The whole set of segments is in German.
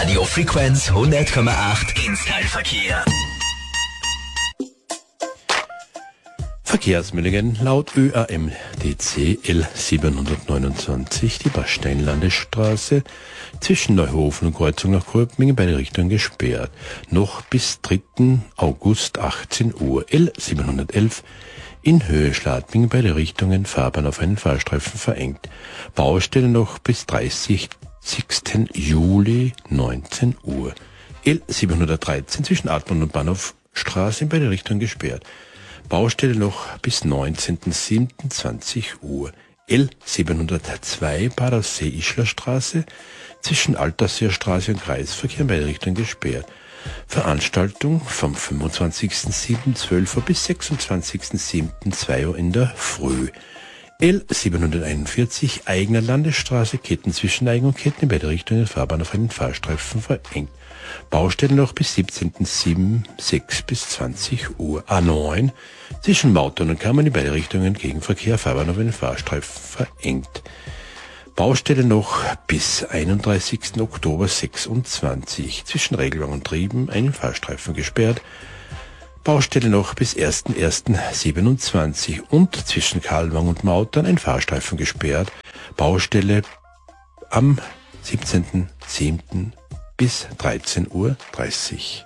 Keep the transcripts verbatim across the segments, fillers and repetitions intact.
Radiofrequenz hundert Komma acht Instyle-Verkehr. Verkehrsmeldungen laut Ö A M D C L siebenhundertneunundzwanzig, die Basteinlandesstraße zwischen Neuhofen und Kreuzung nach Kolbming in beide Richtungen gesperrt. Noch bis dritten August achtzehn Uhr. L siebenhundertelf in Höhe Schladming in beide Richtungen, Fahrbahn auf einen Fahrstreifen verengt. Baustelle noch bis dreißigsten Juli neunzehn Uhr. L siebenhundertdreizehn zwischen Admont und Bahnhofstraße in beide Richtungen gesperrt. Baustelle noch bis neunzehnten siebten zwanzig Uhr. L siebenhundertzwei Badersee-Ischler-Straße zwischen Alterseerstraße und Kreisverkehr in beide Richtungen gesperrt. Veranstaltung vom fünfundzwanzigsten siebten zwölf Uhr bis sechsundzwanzigsten siebten zwei Uhr in der Früh. L siebenhunderteinundvierzig Eigener Landesstraße, Ketten zwischen Eigen und Ketten in beide Richtungen, Fahrbahn auf einen Fahrstreifen verengt. Baustelle noch bis siebzehnten siebten sechs bis zwanzig Uhr. A neun zwischen Mautern und Kammern in beide Richtungen, Gegenverkehr, Fahrbahn auf einen Fahrstreifen verengt. Baustelle noch bis einunddreißigsten Oktober sechsundzwanzig zwischen Regelwang und Trieben, einen Fahrstreifen gesperrt. Baustelle noch bis ersten ersten siebenundzwanzig und zwischen Karlwang und Mautern ein Fahrstreifen gesperrt. Baustelle am siebzehnten siebten bis dreizehn Uhr dreißig.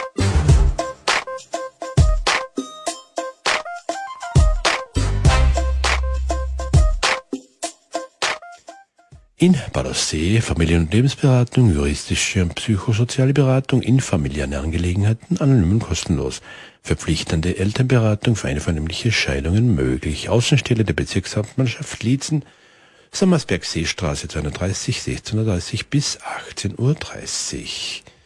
In Badersee Familien- und Lebensberatung, juristische und psychosoziale Beratung in familiären Angelegenheiten, anonym und kostenlos. Verpflichtende Elternberatung für einvernehmliche Scheidungen möglich. Außenstelle der Bezirkshauptmannschaft Liezen, Sommersberg Seestraße zweihundertdreißig, sechzehn Uhr dreißig bis achtzehn Uhr dreißig.